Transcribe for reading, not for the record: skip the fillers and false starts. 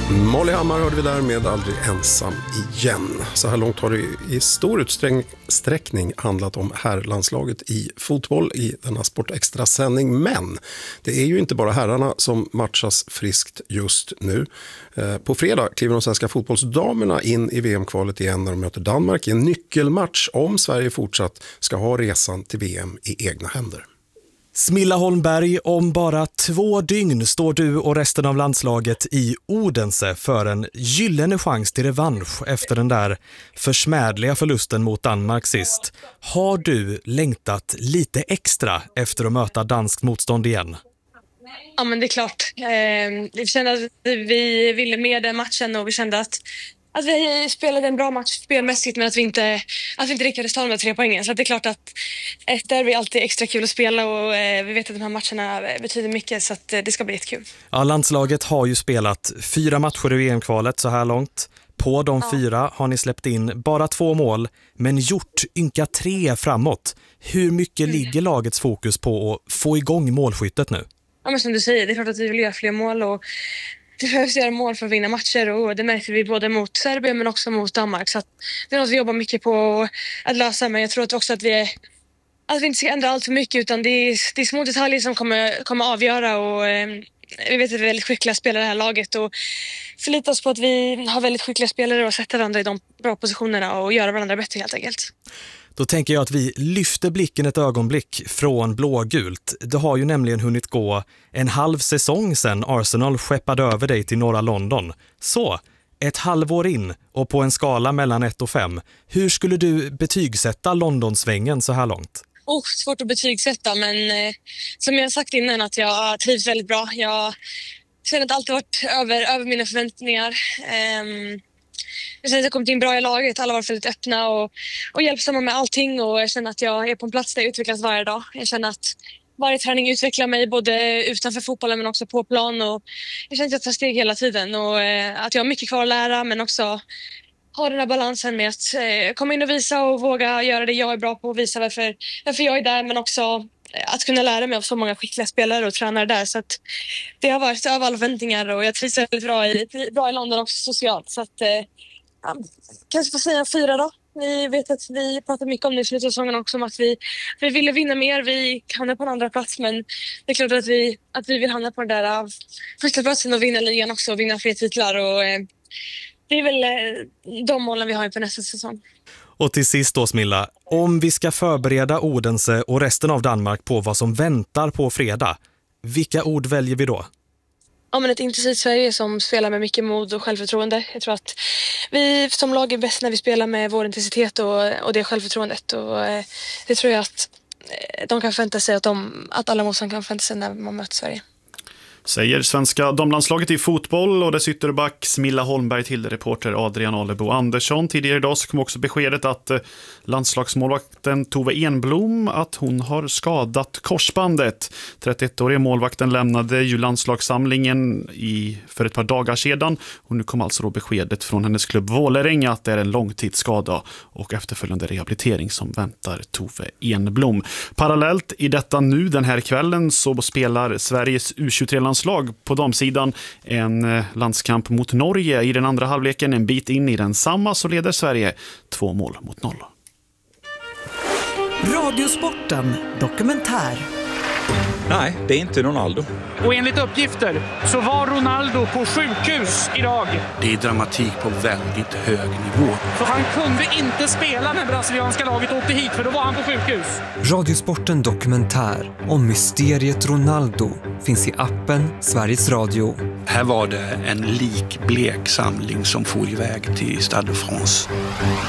Molly Hammar hörde vi där med Aldrig ensam igen. Så här långt har det i stor utsträckning handlat om herrlandslaget i fotboll i denna Sportextra sändning. Men det är ju inte bara herrarna som matchas friskt just nu. På fredag kliver de svenska fotbollsdamerna in i VM-kvalet igen när de möter Danmark i en nyckelmatch om Sverige fortsatt ska ha resan till VM i egna händer. Smilla Holmberg, om bara 2 dygn står du och resten av landslaget i Odense för en gyllene chans till revansch efter den där försmädliga förlusten mot Danmark sist. Har du längtat lite extra efter att möta danskt motstånd igen? Ja, men det är klart. Vi kände att vi ville med den matchen och vi kände att vi spelade en bra match spelmässigt men att vi inte lyckades ta med 3 poängen. Så det är klart att ett derby är alltid extra kul att spela och vi vet att de här matcherna betyder mycket så att det ska bli jättekul. Ja, landslaget har ju spelat 4 matcher i VM-kvalet så här långt. På de 4 har ni släppt in bara 2 mål men gjort ynka 3 framåt. Hur mycket ligger lagets fokus på att få igång målskyttet nu? Ja, men som du säger, det är klart att vi vill göra fler mål och det behövs göra mål för att vinna matcher och det märker vi både mot Serbien men också mot Danmark. Så att det är något vi jobbar mycket på att lösa, men jag tror att också att vi inte ska ändra allt för mycket utan det är små detaljer som kommer avgöra och vi vet att vi är väldigt skickliga spelare i det här laget och förlita oss på att vi har väldigt skickliga spelare och sätta varandra i de bra positionerna och göra varandra bättre helt enkelt. Då tänker jag att vi lyfter blicken ett ögonblick från blågult. Det har ju nämligen hunnit gå en halv säsong sedan Arsenal skeppade över dig till norra London. Så, ett halvår in och på en skala mellan 1 och 5. Hur skulle du betygsätta Londonsvängen så här långt? Svårt att betygsätta, men som jag sagt innan att jag trivs väldigt bra. Jag känner att allt har varit över mina förväntningar. Jag känner att jag kommit in bra i laget. Alla har varit väldigt öppna och hjälpsamma med allting. Och jag känner att jag är på en plats där jag utvecklas varje dag. Jag känner att varje träning utvecklar mig både utanför fotbollen men också på plan. Och jag känner att jag tar steg hela tiden. Och att jag har mycket kvar att lära men också ha den här balansen med att komma in och visa och våga göra det jag är bra på. Och visa varför jag är där men också att kunna lära mig av så många skickliga spelare och tränare där. Så att det har varit över alla förväntningar och jag trivs väldigt bra i London också socialt. Så att kanske får säga 4 då. Vi vet att vi pratar mycket om det i slutet av säsongen också om att vi ville vinna mer. Vi hamnar på en andra plats men det är klart att vi vill hamna på den där första platsen och vinna ligan också och vinna fler titlar och det är väl de målen vi har på nästa säsong. Och till sist då Smilla, om vi ska förbereda Odense och resten av Danmark på vad som väntar på fredag, vilka ord väljer vi då? Ja, men ett intensivt Sverige som spelar med mycket mod och självförtroende. Jag tror att vi som lag är bäst när vi spelar med vår intensitet och det självförtroendet. Och det tror jag att de kan förvänta sig att alla motståndare kan förvänta sig när man möter Sverige. Säger svenska damlandslaget i fotboll och dess ytterback Smilla Holmberg till reporter Adrian Alebo Andersson. Tidigare idag så kom också beskedet att landslagsmålvakten Tove Enblom att hon har skadat korsbandet. 31-åriga målvakten lämnade ju landslagssamlingen för ett par dagar sedan och nu kom alltså då beskedet från hennes klubb Vålerenga att det är en långtidsskada och efterföljande rehabilitering som väntar Tove Enblom. Parallellt i detta nu den här kvällen så spelar Sveriges U23-landslag på damsidan en landskamp mot Norge i den andra halvleken. En bit in i den samma så leder Sverige 2-0. Radiosporten dokumentär. Nej, det är inte Ronaldo. Och enligt uppgifter så var Ronaldo på sjukhus idag. Det är dramatik på väldigt hög nivå. Så han kunde inte spela när brasilianska laget åkte hit för då var han på sjukhus. Radiosporten dokumentär om mysteriet Ronaldo finns i appen Sveriges Radio. Här var det en likblek samling som for iväg till Stade de France.